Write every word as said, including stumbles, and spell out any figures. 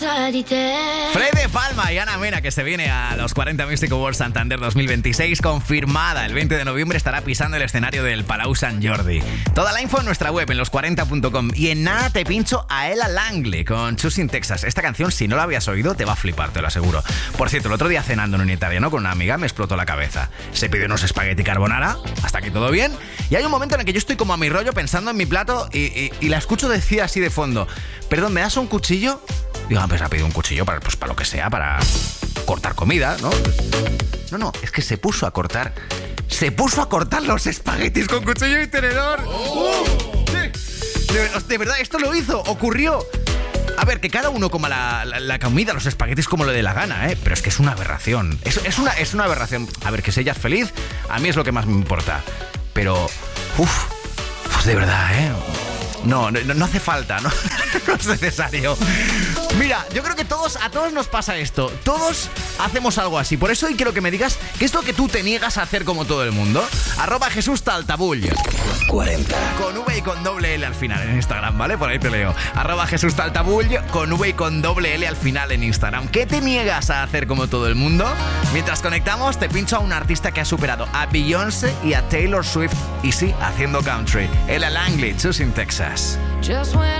Fred de Palma y Ana Mena, que se viene a los cuarenta Music Awards Santander dos mil veintiséis, confirmada. El veinte de noviembre estará pisando el escenario del Palau Sant Jordi. Toda la info en nuestra web, en los cuarenta punto com. Y en nada te pincho a Ella Langley con Choosing Texas. Esta canción, si no la habías oído, te va a flipar, te lo aseguro. Por cierto, el otro día cenando en un italiano con una amiga me explotó la cabeza. Se pidió unos espagueti carbonara, hasta aquí todo bien. Y hay un momento en el que yo estoy como a mi rollo pensando en mi plato y, y, y la escucho decir así de fondo: perdón, ¿me das un cuchillo? Digo, ah, pues ha pedido un cuchillo para, pues, para lo que sea, para cortar comida, ¿no? No, no, es que se puso a cortar, se puso a cortar los espaguetis con cuchillo y tenedor. ¡Oh! Sí. De, de verdad, esto lo hizo, ocurrió. A ver, que cada uno coma la, la, la comida, los espaguetis como le dé la gana, ¿eh? Pero es que es una aberración. Es, es, una, es una aberración. A ver, que si ella es feliz, a mí es lo que más me importa. Pero, uff, pues de verdad, ¿eh? No, no, no hace falta, ¿no? No es necesario. Mira, yo creo que todos, a todos nos pasa esto. Todos hacemos algo así. Por eso hoy quiero que me digas qué es lo que tú te niegas a hacer como todo el mundo. Arroba Jesús Taltabull cuarenta. Con V y con doble L al final en Instagram, ¿vale? Por ahí te leo. Arroba Jesús Taltabull con V y con doble L al final en Instagram. ¿Qué te niegas a hacer como todo el mundo? Mientras conectamos, te pincho a un artista que ha superado a Beyoncé y a Taylor Swift. Y sí, haciendo country. Ella Langley, Choosing Texas. Just when